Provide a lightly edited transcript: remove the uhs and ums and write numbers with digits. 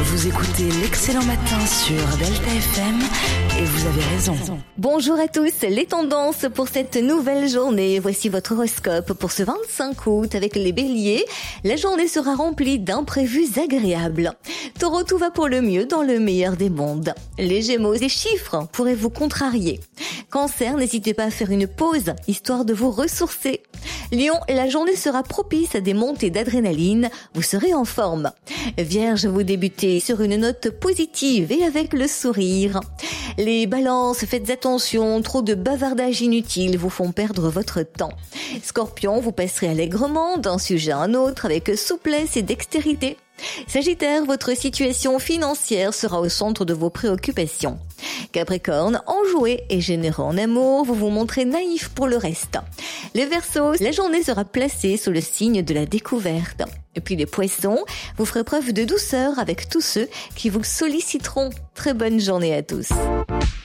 Vous écoutez l'Excellent Matin sur Delta FM et vous avez raison. Bonjour à tous, les tendances pour cette nouvelle journée. Voici votre horoscope pour ce 25 août avec les béliers. La journée sera remplie d'imprévus agréables. Taureau, tout va pour le mieux dans le meilleur des mondes. Les gémeaux, les chiffres pourraient vous contrarier. Cancer, n'hésitez pas à faire une pause, histoire de vous ressourcer. Lion, la journée sera propice à des montées d'adrénaline, vous serez en forme. Vierge, vous débutez sur une note positive et avec le sourire. Les balances, faites attention, trop de bavardage inutile vous font perdre votre temps. Scorpion, vous passerez allègrement d'un sujet à un autre avec souplesse et dextérité. Sagittaire, votre situation financière sera au centre de vos préoccupations. Capricorne, enjoué et généreux en amour, vous vous montrez naïf pour le reste. Les Verseaux, la journée sera placée sous le signe de la découverte. Et puis les Poissons, vous ferez preuve de douceur avec tous ceux qui vous solliciteront. Très bonne journée à tous.